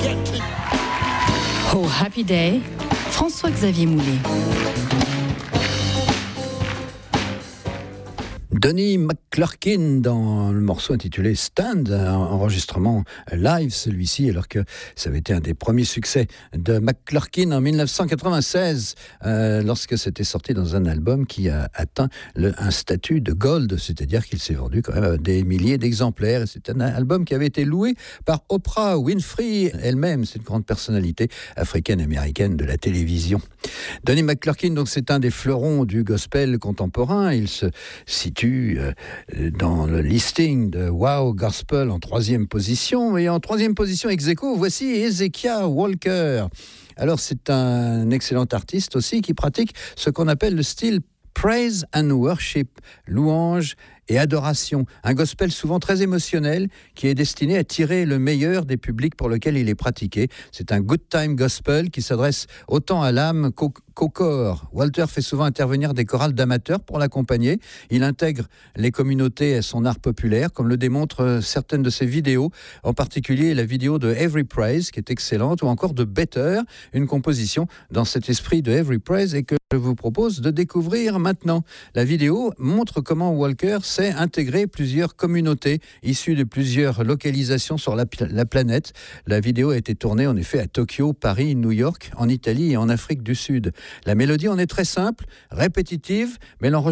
Oh Happy Day, François-Xavier Moulet. Donnie McClurkin dans le morceau intitulé Stand, un enregistrement live celui-ci, alors que ça avait été un des premiers succès de McClurkin en 1996, lorsque c'était sorti dans un album qui a atteint un statut de gold, c'est-à-dire qu'il s'est vendu quand même à des milliers d'exemplaires. Et c'est un album qui avait été loué par Oprah Winfrey elle-même, c'est une grande personnalité africaine-américaine de la télévision. Donnie McClurkin, donc, c'est un des fleurons du gospel contemporain. Il se situe dans le listing de Wow Gospel en 3e position. Et en 3e position ex aequo, voici Hezekiah Walker. Alors, c'est un excellent artiste aussi qui pratique ce qu'on appelle le style Praise and Worship, louange et adoration. Un gospel souvent très émotionnel qui est destiné à tirer le meilleur des publics pour lesquels il est pratiqué. C'est un good time gospel qui s'adresse autant à l'âme qu'au corps. Walter fait souvent intervenir des chorales d'amateurs pour l'accompagner. Il intègre les communautés à son art populaire, comme le démontrent certaines de ses vidéos, en particulier la vidéo de Every Praise, qui est excellente, ou encore de Better, une composition dans cet esprit de Every Praise et que je vous propose de découvrir maintenant. La vidéo montre comment Walker sait intégrer plusieurs communautés issues de plusieurs localisations sur la planète. La vidéo a été tournée en effet à Tokyo, Paris, New York, en Italie et en Afrique du Sud. La mélodie en est très simple, répétitive, mais l'enregistrement